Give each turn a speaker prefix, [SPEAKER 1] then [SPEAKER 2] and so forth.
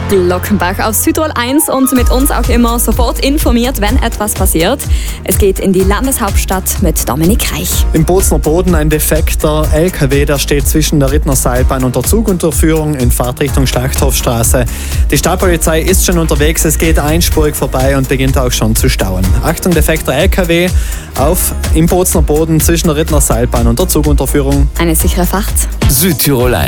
[SPEAKER 1] Glockenbach auf Südtirol 1 und mit uns auch immer sofort informiert, wenn etwas passiert. Es geht in die Landeshauptstadt mit Dominik Reich.
[SPEAKER 2] Im Bozner Boden ein defekter LKW, der steht zwischen der Rittnerseilbahn und der Zugunterführung in Fahrtrichtung Schlachthofstraße. Die Stadtpolizei ist schon unterwegs, es geht einspurig vorbei und beginnt auch schon zu stauen. Achtung, defekter LKW im Bozner Boden zwischen der Rittnerseilbahn und der Zugunterführung.
[SPEAKER 1] Eine sichere Fahrt.
[SPEAKER 3] Südtirol 1.